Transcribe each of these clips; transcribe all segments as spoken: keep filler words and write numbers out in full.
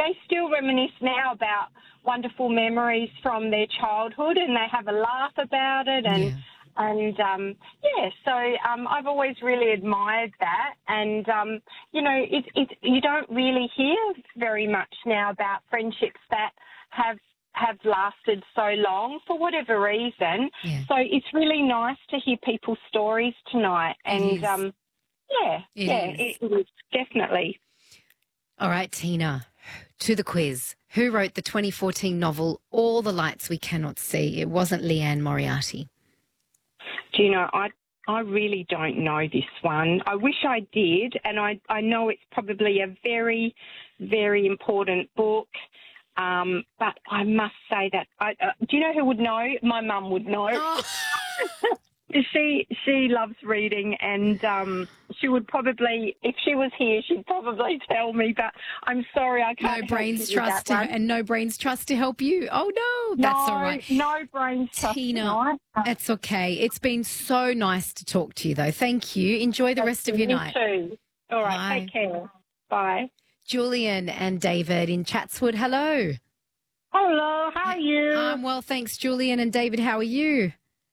they still reminisce now about wonderful memories from their childhood, and they have a laugh about it. And Yeah. and um, yeah, so um, I've always really admired that. And um, you know, it, it you don't really hear very much now about friendships that have have lasted so long for whatever reason. Yeah. So it's really nice to hear people's stories tonight. It And is. um, yeah, It yeah, is. it is definitely. All right, Tina, to the quiz. Who wrote the twenty fourteen novel All the Lights We Cannot See? It wasn't Leanne Moriarty. Do you know, I I really don't know this one. I wish I did, and I, I know it's probably a very, very important book, um, but I must say that, I, uh, do you know who would know? My mum would know. Oh. She she loves reading, and um, she would probably, if she was here, she'd probably tell me. But I'm sorry, I can't. No help brains you with trust that to, one. and no brains trust to help you. Oh no, that's no, all right. No brains trust Tina, tonight. that's okay. It's been so nice to talk to you, though. Thank you. Enjoy the rest of your you night. too. All right, Bye. take care. Bye. Julian and David in Chatswood. Hello. Hello, how are you? I'm well, thanks, Julian and David. How are you?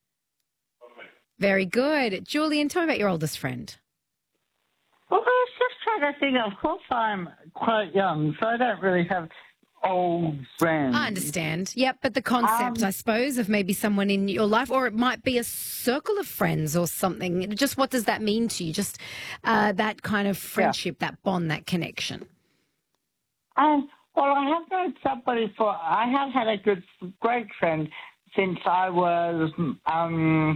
Very good. Julian, tell me about your oldest friend. Well, I was just trying to think. Of course, I'm quite young, so I don't really have old friends. I understand. Yep, but the concept, Um, I suppose, of maybe someone in your life, or it might be a circle of friends or something. Just what does that mean to you? Just uh, that kind of friendship, that bond, that connection. Um, well, I have known somebody for. I have had a good, great friend since I was. Um,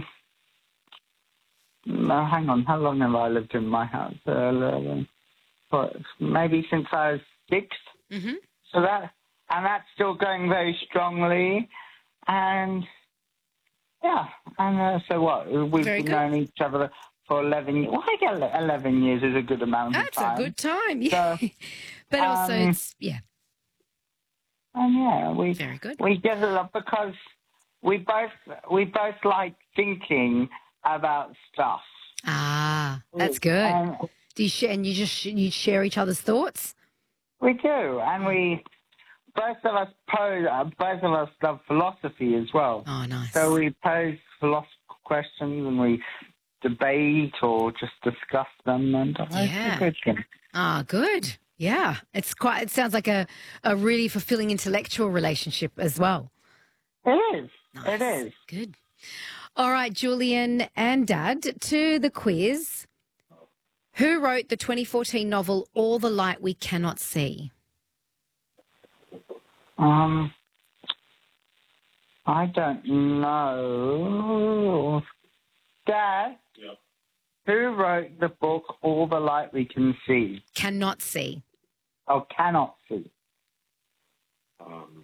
no, hang on. How long have I lived in my house? Uh, for- maybe since I was six. Mm-hmm. So that, and that's still going very strongly. And yeah, and uh, so what? We've Very good. known each other for eleven years. Well, I guess eleven years is a good amount That's of time. a good time, yeah. So, but also, um, it's, yeah, And yeah, we very good. we get it up because we both we both like thinking about stuff. Ah, that's good. And Do you share, and you just you share each other's thoughts? we do, and we both of us pose. Uh, both of us love philosophy as well. Oh, nice. So we pose philosophical questions and we debate or just discuss them, and uh, Yeah. it's a good thing. Ah, good. Yeah, it's quite. It sounds like a, a really fulfilling intellectual relationship as well. It is. Nice. It is. Good. All right, Julian and Dad, to the quiz. Who wrote the twenty fourteen novel All the Light We Cannot See? Um, I don't know. Dad? Yeah. Who wrote the book All the Light We Can See? Cannot see. Oh, cannot see. Um,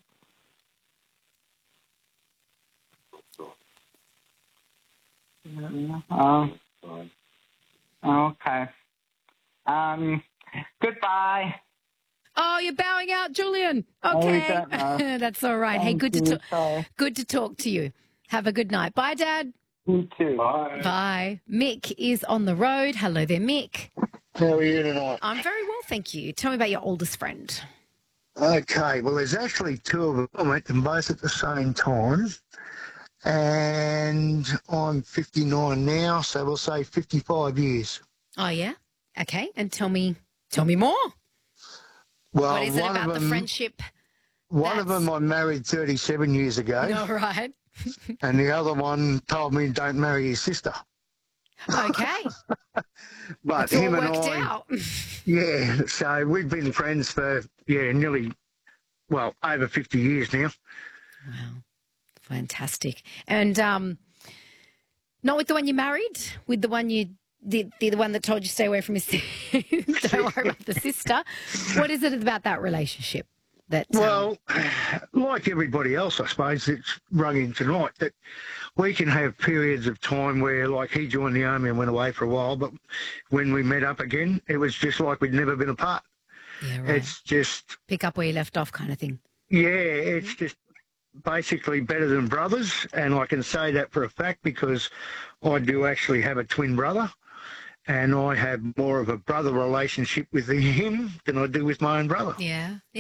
Oh, fine. okay. Um, goodbye. Oh, you're bowing out, Julian. Oh, we Okay. don't know. That's all right. hey, Thank good to you. talk. Sorry. Good to talk to you. Have a good night. Bye, Dad. You too. Bye. Bye. Mick is on the road. Hello there, Mick. How are you tonight? I'm very well, thank you. Tell me about your oldest friend. Okay, well, there's actually two of them. I met them both at the same time. And I'm fifty-nine now, so we'll say fifty-five years. Oh, yeah? Okay. And tell me, tell me more. Well, what is it one about of the them, friendship? One of that's- them I married thirty-seven years ago, All right. and the other one told me don't marry his sister. Okay. But It's all him and worked I, out. yeah, so we've been friends for, yeah, nearly, well, over fifty years now. Wow. Fantastic. And um, not with the one you married, with the one you the, the, the one that told you stay away from his don't worry about the sister. What is it about that relationship that um, Well, like everybody else, I suppose, it's rung in tonight, that we can have periods of time where, like, he joined the army and went away for a while, but when we met up again, it was just like we'd never been apart. yeah, right. It's just, pick up where you left off kind of thing? yeah, it's just basically better than brothers, and I can say that for a fact because I do actually have a twin brother, and I have more of a brother relationship with him than I do with my own brother. Yeah.